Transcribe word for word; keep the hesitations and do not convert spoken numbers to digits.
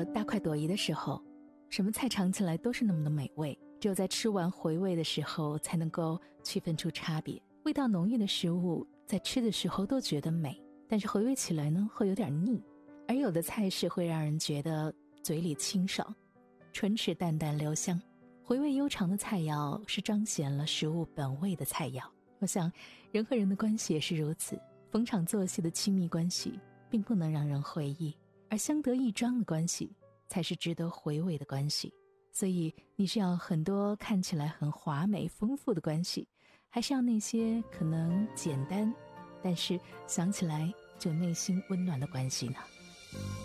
得大快朵颐的时候，什么菜尝起来都是那么的美味，只有在吃完回味的时候才能够区分出差别。味道浓郁的食物在吃的时候都觉得美，但是回味起来呢会有点腻。而有的菜式会让人觉得嘴里清爽，唇齿淡淡留香。回味悠长的菜肴是彰显了食物本味的菜肴。我想人和人的关系也是如此，逢场作戏的亲密关系并不能让人回忆，而相得益彰的关系才是值得回味的关系。所以你是要很多看起来很华美丰富的关系，还是要那些可能简单但是想起来就内心温暖的关系呢？